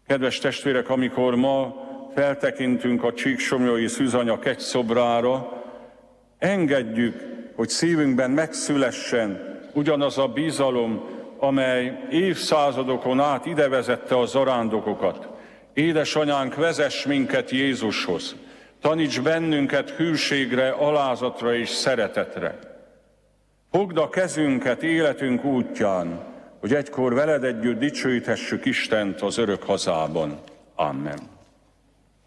Kedves testvérek, amikor ma feltekintünk a csíksomlyói szűzanya kegyszobrára, engedjük, hogy szívünkben megszülessen ugyanaz a bizalom, amely évszázadokon át ide vezette a zarándokokat. Édesanyánk, vezess minket Jézushoz, taníts bennünket hűségre, alázatra és szeretetre. Fogd a kezünket életünk útján, hogy egykor veled együtt dicsőíthessük Istent az örök hazában. Amen.